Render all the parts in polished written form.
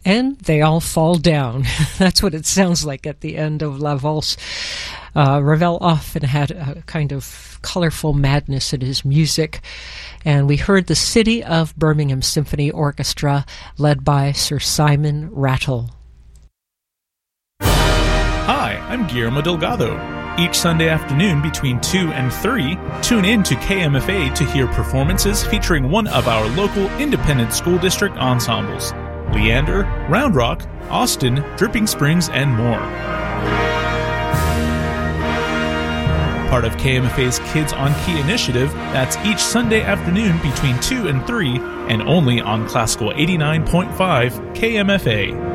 and they all fall down. That's what it sounds like at the end of La Valse. Ravel often had a kind of colorful madness in his music, and we heard the City of Birmingham Symphony Orchestra led by Sir Simon Rattle. Hi, I'm Guillermo Delgado. Each Sunday afternoon between 2 and 3, tune in to KMFA to hear performances featuring one of our local independent school district ensembles: Leander, Round Rock, Austin, Dripping Springs, and more. Part of KMFA's Kids on Key initiative, that's each Sunday afternoon between 2 and 3, and only on Classical 89.5 KMFA.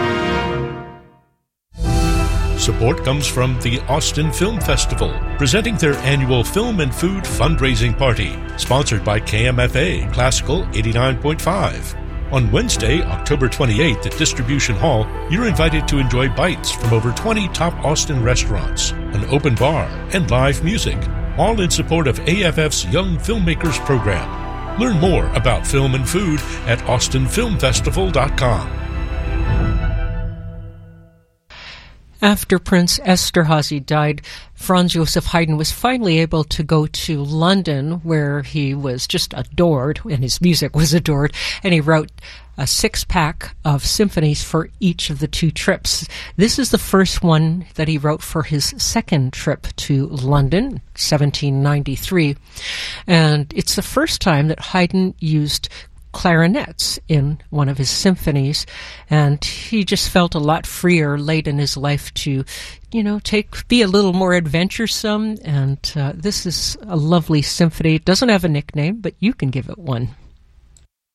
Support comes from the Austin Film Festival, presenting their annual Film and Food fundraising party, sponsored by KMFA Classical 89.5. On Wednesday, October 28th at Distribution Hall, you're invited to enjoy bites from over 20 top Austin restaurants, an open bar, and live music, all in support of AFF's Young Filmmakers program. Learn more about film and food at austinfilmfestival.com. After Prince Esterhazy died, Franz Joseph Haydn was finally able to go to London, where he was just adored, and his music was adored, and he wrote a 6-pack of symphonies for each of the 2 trips. This is the first one that he wrote for his second trip to London, 1793, and it's the first time that Haydn used clarinets in one of his symphonies, and he just felt a lot freer late in his life to, be a little more adventuresome, and this is a lovely symphony. It doesn't have a nickname, but you can give it one.